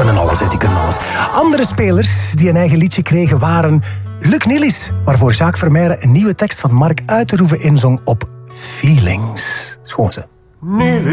kunnen alles, hè, die kunnen alles. Andere spelers die een eigen liedje kregen waren Luc Nielis, waarvoor Jacques Vermeijren een nieuwe tekst van Mark Uiterhoeven inzong op Feelings. Schoon ze.